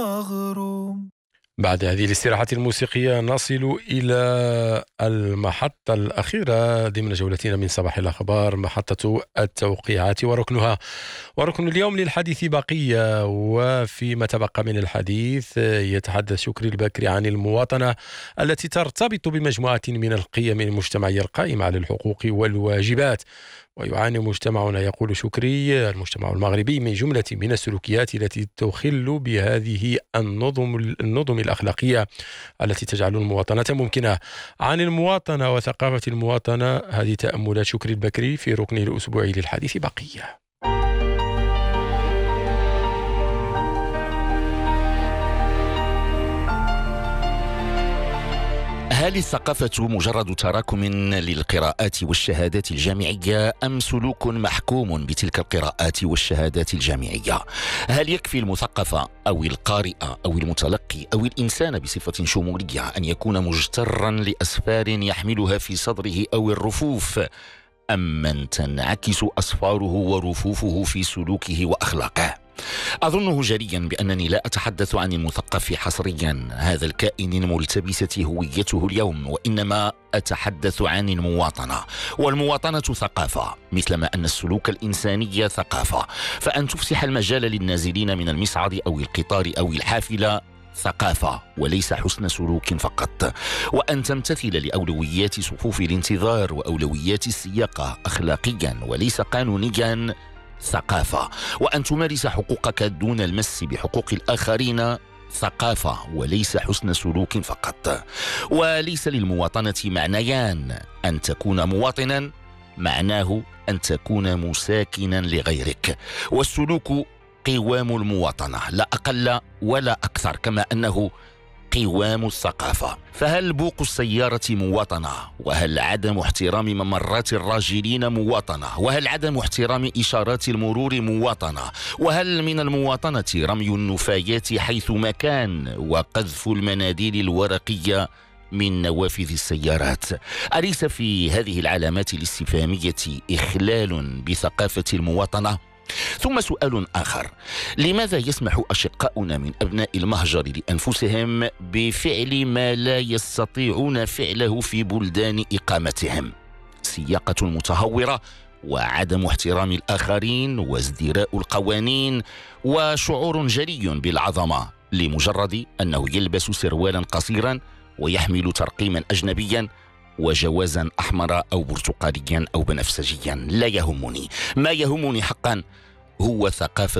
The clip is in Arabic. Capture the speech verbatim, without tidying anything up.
مغروم. بعد هذه الاستراحة الموسيقية نصل إلى المحطة الأخيرة ضمن جولتنا من صباح الأخبار، محطة التوقيعات وركنها. وركن اليوم للحديث بقية، وفيما تبقى من الحديث يتحدث شكري البكري عن المواطنة التي ترتبط بمجموعة من القيم المجتمعية القائمة على الحقوق والواجبات. ويعاني مجتمعنا، يقول شكري، المجتمع المغربي، من جملة من السلوكيات التي تخل بهذه النظم النظم الأخلاقية التي تجعل المواطنة ممكنة. عن المواطنة وثقافة المواطنة، هذه تأملات شكري البكري في ركنه الأسبوعي للحديث بقية. هل الثقافة مجرد تراكم للقراءات والشهادات الجامعية أم سلوك محكوم بتلك القراءات والشهادات الجامعية؟ هل يكفي المثقف أو القارئ أو المتلقي أو الإنسان بصفة شمولية أن يكون مجترا لأسفار يحملها في صدره أو الرفوف، أم من تنعكس أسفاره ورفوفه في سلوكه وأخلاقه؟ أظنه جليا بأنني لا أتحدث عن المثقف حصريا، هذا الكائن الملتبسة هويته اليوم، وإنما أتحدث عن المواطنة. والمواطنة ثقافة، مثلما أن السلوك الإنساني ثقافة. فأن تفسح المجال للنازلين من المصعد أو القطار أو الحافلة ثقافة وليس حسن سلوك فقط. وأن تمتثل لأولويات صفوف الانتظار وأولويات السياقة أخلاقيا وليس قانونيا ثقافة. وأن تمارس حقوقك دون المس بحقوق الآخرين ثقافة وليس حسن سلوك فقط. وليس للمواطنة معنيان، أن تكون مواطنا معناه أن تكون مساكنا لغيرك، والسلوك قوام المواطنة لا أقل ولا أكثر، كما أنه قوام الثقافة. فهل بوق السيارة مواطنة؟ وهل عدم احترام ممرات الراجلين مواطنة؟ وهل عدم احترام إشارات المرور مواطنة؟ وهل من المواطنة رمي النفايات حيث ما كان وقذف المناديل الورقية من نوافذ السيارات؟ أليس في هذه العلامات الاستفهامية إخلال بثقافة المواطنة؟ ثم سؤال آخر: لماذا يسمح أشقاؤنا من أبناء المهجر لأنفسهم بفعل ما لا يستطيعون فعله في بلدان إقامتهم؟ سياقة متهورة، وعدم احترام الآخرين، وازدراء القوانين، وشعور جلي بالعظمة لمجرد أنه يلبس سروالا قصيرا ويحمل ترقيما أجنبيا وجوازا أحمر أو برتقاليا أو بنفسجيا. لا يهمني، ما يهمني حقا هو ثقافة